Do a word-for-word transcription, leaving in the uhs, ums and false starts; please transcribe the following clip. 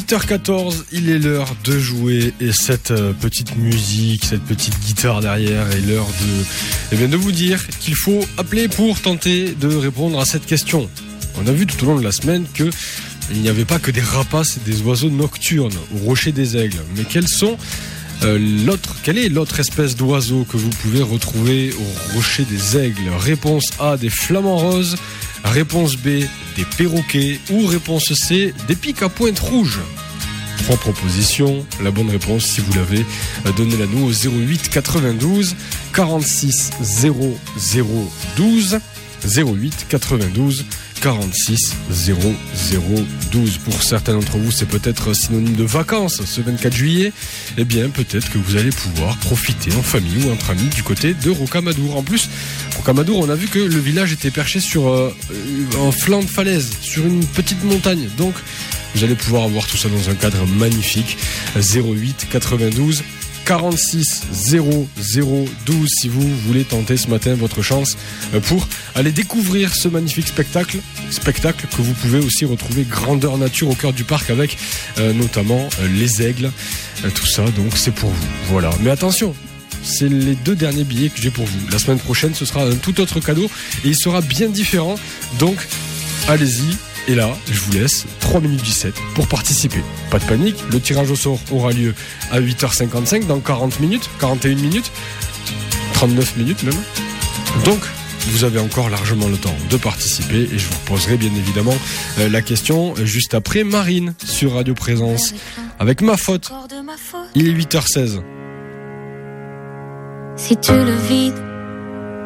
huit heures quatorze, il est l'heure de jouer et cette euh, petite musique, cette petite guitare derrière est l'heure de, eh bien, de vous dire qu'il faut appeler pour tenter de répondre à cette question. On a vu tout au long de la semaine que il n'y avait pas que des rapaces et des oiseaux nocturnes au rocher des Aigles, mais quels sont euh, l'autre, quelle est l'autre espèce d'oiseau que vous pouvez retrouver au rocher des Aigles? Réponse A, des flamants roses. Réponse B, des perroquets. Ou réponse C, des pics à pointe rouge. Trois propositions. La bonne réponse, si vous l'avez, donnez-la nous au zéro huit quatre-vingt-douze quarante-six zéro zéro douze. zéro huit quatre-vingt-douze quarante-six zéro zéro douze. Pour certains d'entre vous, c'est peut-être synonyme de vacances ce vingt-quatre juillet. Eh bien, peut-être que vous allez pouvoir profiter en famille ou entre amis du côté de Rocamadour. En plus, Rocamadour, on a vu que le village était perché sur euh, un flanc de falaise, sur une petite montagne. Donc, vous allez pouvoir avoir tout ça dans un cadre magnifique. zéro huit quatre-vingt-douze quarante-six zéro zéro douze si vous voulez tenter ce matin votre chance pour aller découvrir ce magnifique spectacle spectacle que vous pouvez aussi retrouver grandeur nature au cœur du parc avec euh, notamment euh, les aigles, euh, tout ça, donc c'est pour vous. Voilà, mais attention, c'est les deux derniers billets que j'ai pour vous. La semaine prochaine ce sera un tout autre cadeau et il sera bien différent, donc allez-y. Et là, je vous laisse trois minutes dix-sept pour participer. Pas de panique, le tirage au sort aura lieu à huit heures cinquante-cinq, dans quarante minutes, quarante et une minutes, trente-neuf minutes même. Donc, vous avez encore largement le temps de participer et je vous poserai bien évidemment la question juste après Marine sur Radio Présence avec Ma Faute. Il est huit heures seize. Si tu le vides